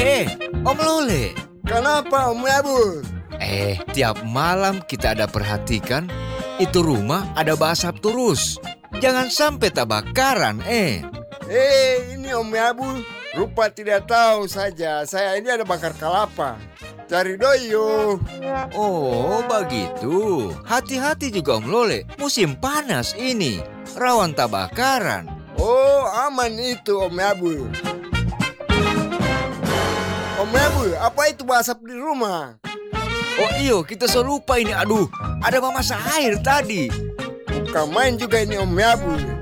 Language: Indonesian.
Om Lole. Kenapa Om Yabul? Tiap malam kita ada perhatikan, itu rumah ada basap terus. Jangan sampai terbakaran, Ini Om Yabul, rupa tidak tahu saja. Saya ini ada bakar kelapa. Cari doyo. Oh, begitu. Hati-hati juga Om Lole, musim panas ini. Rawan terbakaran. Oh, aman itu Om Yabul. Om Yabul, apa itu basap di rumah? Oh iyo, kita selalu lupa ini. Aduh, ada memasak air tadi. Bukan main juga ini Om Yabul.